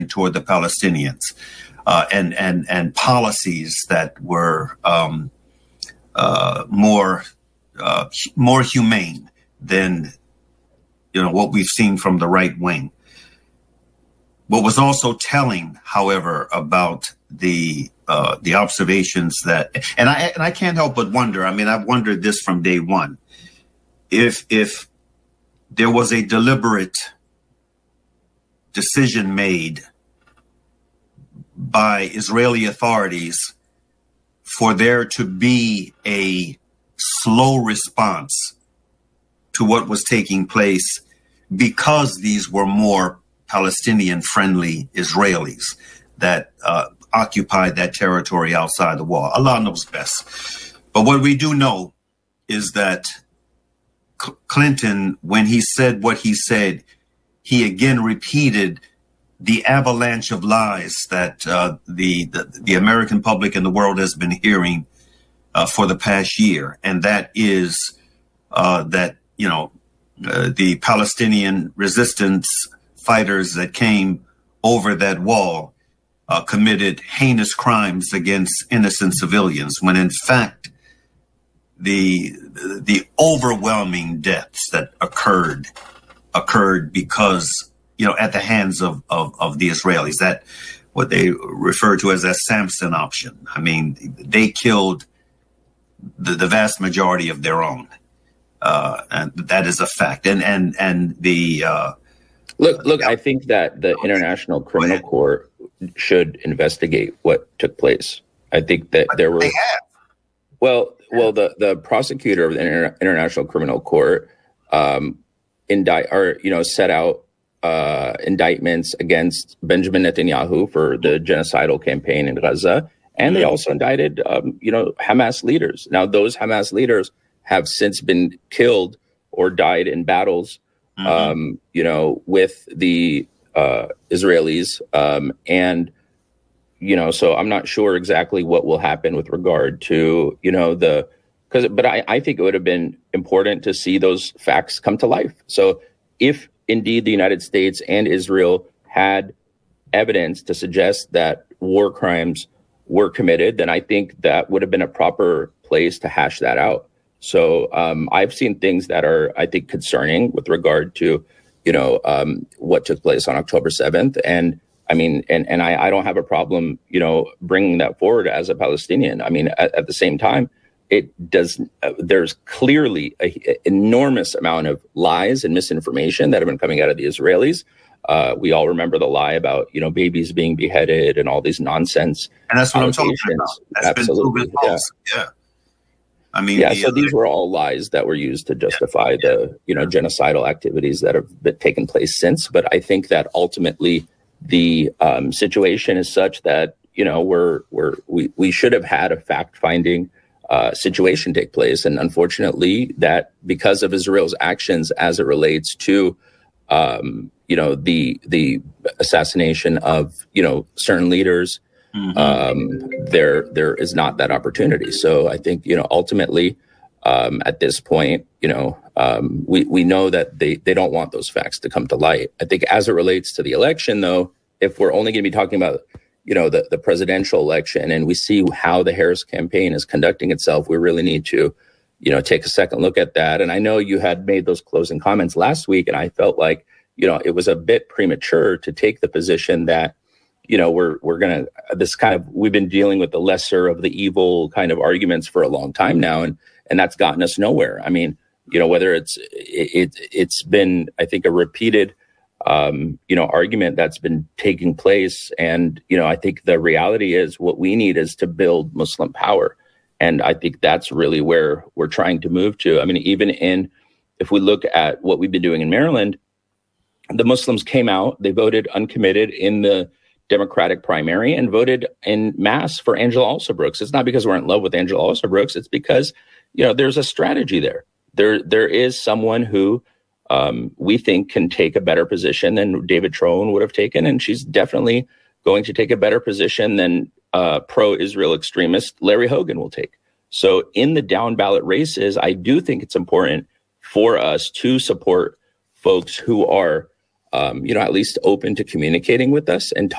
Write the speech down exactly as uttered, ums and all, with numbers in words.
toward the Palestinians, uh, and and and policies that were um, uh, more uh, more humane than you know what we've seen from the right wing. What was also telling, however, about the uh, the observations that, and I and I can't help but wonder. I mean, I've wondered this from day one. If if there was a deliberate decision made by Israeli authorities for there to be a slow response to what was taking place because these were more Palestinian-friendly Israelis that uh, occupied that territory outside the wall. Allah knows best. But what we do know is that C- Clinton, when he said what he said, he again repeated the avalanche of lies that uh, the, the the American public and the world has been hearing uh, for the past year, and that is uh, that you know uh, the Palestinian resistance fighters that came over that wall uh, committed heinous crimes against innocent civilians, when in fact the the overwhelming deaths that occurred occurred because, you know, at the hands of, of, of the Israelis, that what they refer to as a Samson option. I mean, they killed the, the vast majority of their own. Uh, and that is a fact. And, and, and the, uh, look, look, I think that the International Criminal Court should investigate what took place. I think that there were, they have. well, well, the, the prosecutor of the Inter- International Criminal Court, um, indict or, you know, set out uh, indictments against Benjamin Netanyahu for the genocidal campaign in Gaza. And they also indicted, um, you know, Hamas leaders. Now, those Hamas leaders have since been killed or died in battles, mm-hmm. um, you know, with the uh, Israelis. Um, and, you know, so I'm not sure exactly what will happen with regard to, you know, the Because, but I, I think it would have been important to see those facts come to life. So if indeed the United States and Israel had evidence to suggest that war crimes were committed, then I think that would have been a proper place to hash that out. So um, I've seen things that are, I think, concerning with regard to, you know, um, what took place on October seventh. And I mean, and, and I, I don't have a problem, you know, bringing that forward as a Palestinian. I mean, at, at the same time, it does. Uh, there's clearly an enormous amount of lies and misinformation that have been coming out of the Israelis. Uh, we all remember the lie about, you know, babies being beheaded and all these nonsense. And that's what I'm talking about. That's Absolutely. been proven false. Yeah. yeah. I mean, yeah. the, So uh, these were all lies that were used to justify yeah, the, you know, genocidal activities that have been taken place since. But I think that ultimately the um, situation is such that, you know, we're we're we we should have had a fact finding Uh, situation take place. And unfortunately, that because of Israel's actions as it relates to, um, you know, the the assassination of, you know, certain leaders, mm-hmm. um, there there is not that opportunity. So I think, you know, ultimately, um, at this point, you know, um, we, we know that they, they don't want those facts to come to light. I think as it relates to the election, though, if we're only going to be talking about you know, the, the presidential election, and we see how the Harris campaign is conducting itself, we really need to, you know, take a second look at that. And I know you had made those closing comments last week, and I felt like, you know, it was a bit premature to take the position that, you know, we're we're going to, this kind of, we've been dealing with the lesser of the evil kind of arguments for a long time now, and and that's gotten us nowhere. I mean, you know, whether it's, it, it it's been, I think, a repeated Um, you know, argument that's been taking place. And, you know, I think the reality is what we need is to build Muslim power. And I think that's really where we're trying to move to. I mean, even in, if we look at what we've been doing in Maryland, the Muslims came out, they voted uncommitted in the Democratic primary and voted en masse for Angela Alsobrooks. It's not because we're in love with Angela Alsobrooks. It's because, you know, there's a strategy there. There, there is someone who, Um, we think can take a better position than David Troen would have taken. And she's definitely going to take a better position than uh, pro-Israel extremist Larry Hogan will take. So in the down ballot races, I do think it's important for us to support folks who are um, you know, at least open to communicating with us and